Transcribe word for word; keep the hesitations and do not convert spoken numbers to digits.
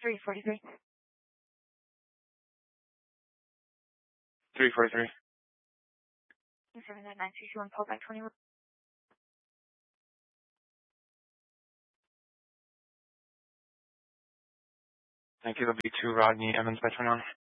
three forty-three. three forty-three. seven nine nine six one, call back twenty-one. Thank you. That'll be two Rodney Evans by twenty-one.